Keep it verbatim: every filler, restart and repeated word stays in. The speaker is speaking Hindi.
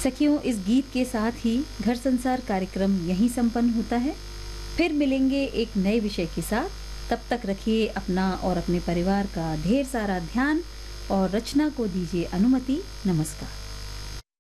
सखियों, इस गीत के साथ ही घर संसार कार्यक्रम यहीं संपन्न होता है। फिर मिलेंगे एक नए विषय के साथ। तब तक रखिए अपना और अपने परिवार का ढेर सारा ध्यान और रचना को दीजिए अनुमति। नमस्कार।